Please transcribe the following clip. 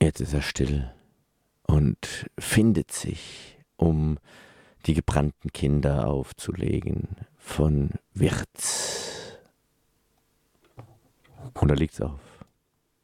Jetzt ist er still und findet sich, um die gebrannten Kinder aufzulegen von Wirtz. Und da liegt's auf.